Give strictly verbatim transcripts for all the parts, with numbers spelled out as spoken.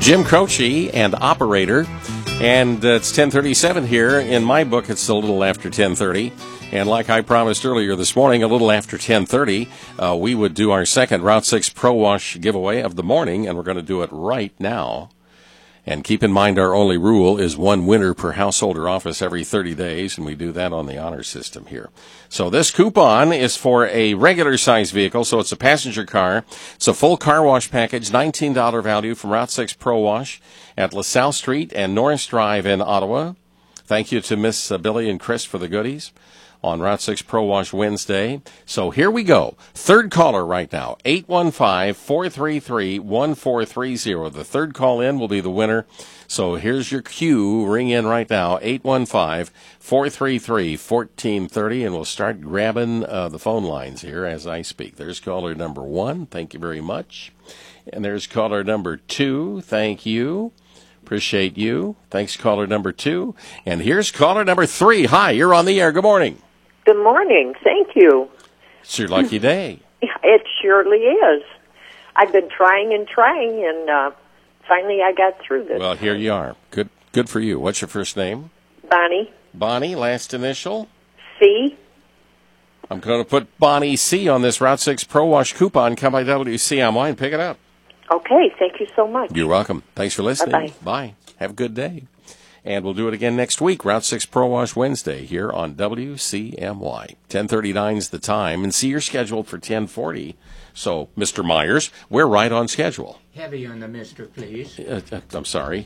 Jim Croce and Operator. And uh, it's ten thirty-seven here. In my book, it's a little after ten thirty. And like I promised earlier this morning, a little after ten thirty, uh, we would do our second Route six Pro Wash giveaway of the morning, and we're going to do it right now. And keep in mind, our only rule is one winner per household or office every thirty days, and we do that on the honor system here. So this coupon is for a regular-sized vehicle, so it's a passenger car. It's a full car wash package, nineteen dollars value from Route six Pro Wash at LaSalle Street and Norris Drive in Ottawa. Thank you to Miss Billy and Chris for the goodies on Route six Pro Wash Wednesday. So here we go. Third caller right now, eight one five, four three three, one four three zero. The third call in will be the winner. So here's your cue. Ring in right now, eight one five, four three three, one four three zero, and we'll start grabbing uh, the phone lines here as I speak. There's caller number one. Thank you very much. And there's caller number two. Thank you. Appreciate you. Thanks, caller number two. And here's caller number three. Hi, you're on the air. Good morning. Good morning. Thank you. It's your lucky day. It surely is. I've been trying and trying, and uh, finally I got through this. Well, here you are. Good good for you. What's your first name? Bonnie. Bonnie, last initial? C. I'm going to put Bonnie C on this Route six Pro Wash coupon. Come by W C M Y and pick it up. Okay. Thank you so much. You're welcome. Thanks for listening. Bye-bye. Bye. Have a good day. And we'll do it again next week, Route six Pro Wash Wednesday here on W C M Y. ten thirty-nine is the time, and see you're scheduled for ten forty. So, Mister Myers, we're right on schedule. Heavy on the mister, please. Uh, uh, I'm sorry.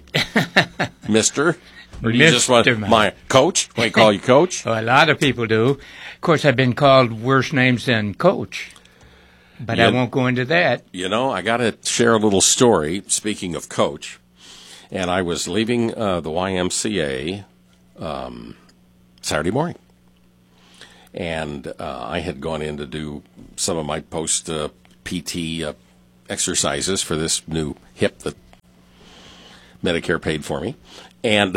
Mister? Or do you Mister just want my coach? We call you coach? Well, a lot of people do. Of course, I've been called worse names than coach, but you, I won't go into that. You know, I got to share a little story, speaking of coach. And I was leaving uh, the Y M C A um, Saturday morning. And uh, I had gone in to do some of my post-P T uh, uh, exercises for this new hip that Medicare paid for me. And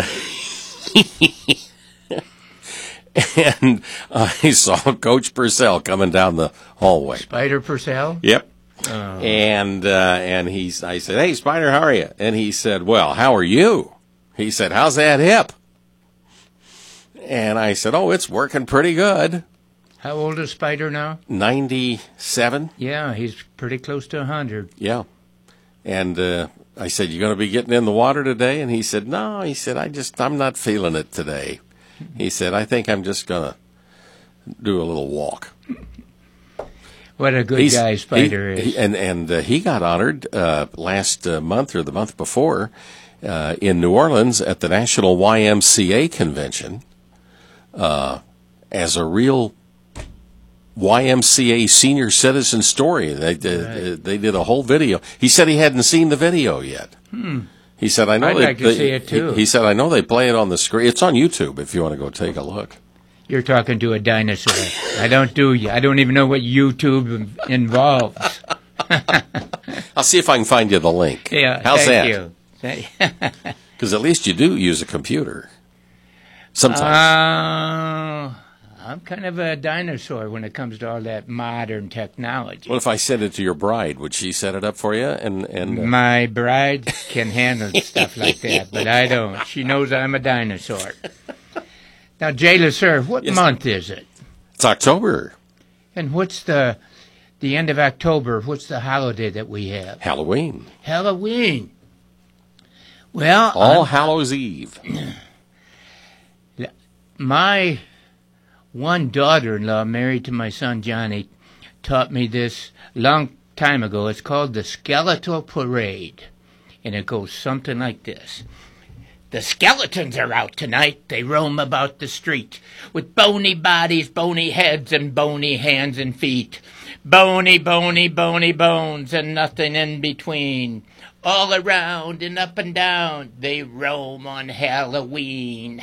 and I saw Coach Purcell coming down the hallway. Spider Purcell? Yep. Oh. And uh, and he's, I said, "Hey, Spider, how are you?" And he said, "Well, how are you?" He said, "How's that hip?" And I said, "Oh, it's working pretty good." How old is Spider now? ninety-seven. Yeah, he's pretty close to one hundred. Yeah. And uh, I said, "You going to be getting in the water today?" And he said, "No." He said, "I just, I'm not feeling it today." He said, "I think I'm just going to do a little walk." What a good He's, guy Spider he, is. He, and and uh, he got honored uh, last uh, month or the month before uh, in New Orleans at the National Y M C A Convention uh, as a real Y M C A senior citizen story. They did, right. they did a whole video. He said he hadn't seen the video yet. Hmm. He said, "I know I'd they, like to they, see it too." He, he said, "I know they play it on the screen. It's on YouTube if you want to go take a look." You're talking to a dinosaur. I don't do. I don't even know what YouTube involves. I'll see if I can find you the link. Yeah, how's thank that? you. Because at least you do use a computer. Sometimes. Uh, I'm kind of a dinosaur when it comes to all that modern technology. What if I send it to your bride? Would she set it up for you? And and uh... My bride can handle stuff like that, but I don't. She knows I'm a dinosaur. Now, Jay LeSueur, what yes, month is it? It's October. And what's the the end of October? What's the holiday that we have? Halloween. Halloween. Well, All I'm, Hallows Eve. My one daughter-in-law, married to my son Johnny, taught me this long time ago. It's called the Skeletal Parade, and it goes something like this. The skeletons are out tonight. They roam about the street with bony bodies, bony heads, and bony hands and feet. Bony, bony, bony bones and nothing in between. All around and up and down, they roam on Halloween.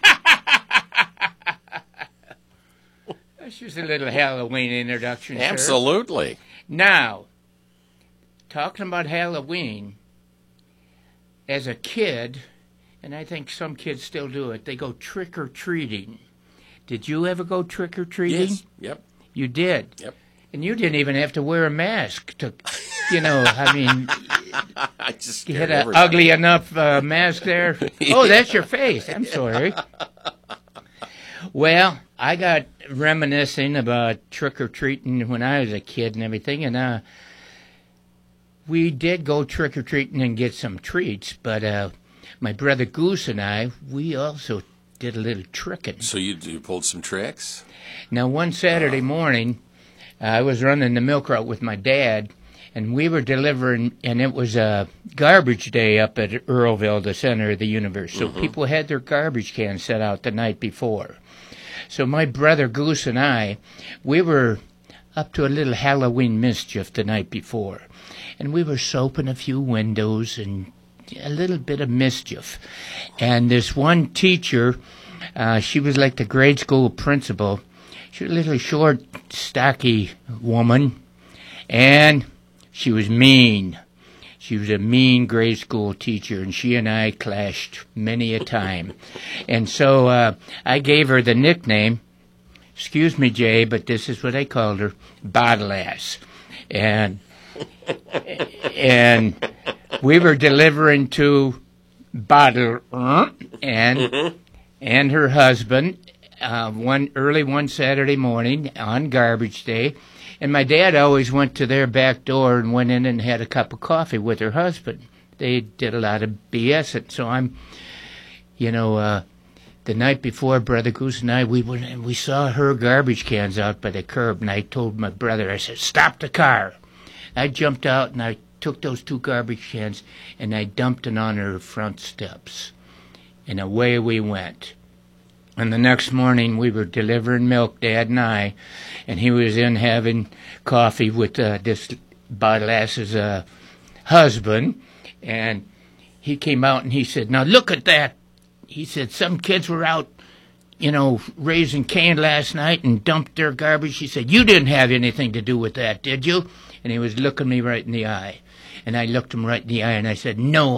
That's just a little Halloween introduction, sir. Absolutely. Now, talking about Halloween, as a kid, and I think some kids still do it, they go trick-or-treating. Did you ever go trick-or-treating? Yes. Yep. You did? Yep. And you didn't even have to wear a mask to, you know, I mean, I just You had an ugly enough uh, mask there. Oh, that's your face. I'm sorry. Well, I got reminiscing about trick-or-treating when I was a kid and everything, and uh, we did go trick-or-treating and get some treats, but uh, my brother Goose and I, we also did a little tricking. So you, you pulled some tricks? Now, one Saturday morning, uh, I was running the milk route with my dad, and we were delivering, and it was a garbage day up at Earlville, the center of the universe. So mm-hmm. people had their garbage cans set out the night before. So my brother Goose and I, we were up to a little Halloween mischief the night before. And we were soaping a few windows and a little bit of mischief. And this one teacher, uh, she was like the grade school principal. She was a little short, stocky woman. And she was mean. She was a mean grade school teacher, and she and I clashed many a time. And so uh, I gave her the nickname, excuse me, Jay, but this is what I called her, Bottle Ass. And, and we were delivering to Bottle uh, and, and her husband uh, one early one Saturday morning on garbage day. And my dad always went to their back door and went in and had a cup of coffee with her husband. They did a lot of BSing. So I'm, you know, uh, the night before, Brother Goose and I, we went and we saw her garbage cans out by the curb. And I told my brother, I said, stop the car. I jumped out and I took those two garbage cans and I dumped it on her front steps. And away we went. And the next morning, we were delivering milk, Dad and I, and he was in having coffee with uh, this Bottle Ass's uh, husband, and he came out and he said, now look at that. He said, some kids were out, you know, raising Cain last night and dumped their garbage. He said, you didn't have anything to do with that, did you? And he was looking me right in the eye. And I looked him right in the eye and I said, no,